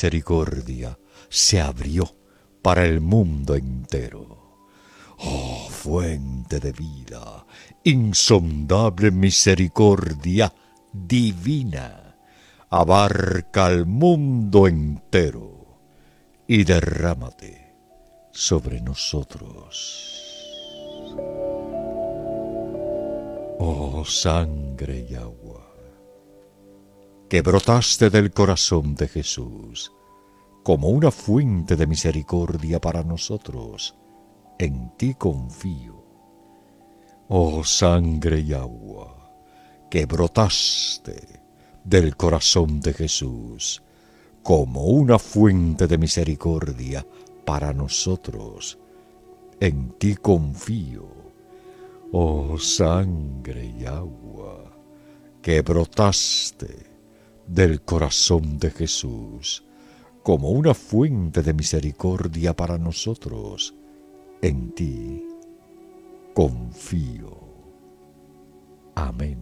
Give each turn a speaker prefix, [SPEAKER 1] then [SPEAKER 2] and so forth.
[SPEAKER 1] misericordia se abrió para el mundo entero. Oh, fuente de vida, insondable misericordia divina, abarca al mundo entero y derrámate sobre nosotros. Oh, sangre y agua, que brotaste del corazón de Jesús como una fuente de misericordia para nosotros, en ti confío. Oh, sangre y agua, que brotaste del corazón de Jesús como una fuente de misericordia para nosotros, en ti confío. Oh, sangre y agua, que brotaste del corazón de Jesús como una fuente de misericordia para nosotros, en ti confío. Amén.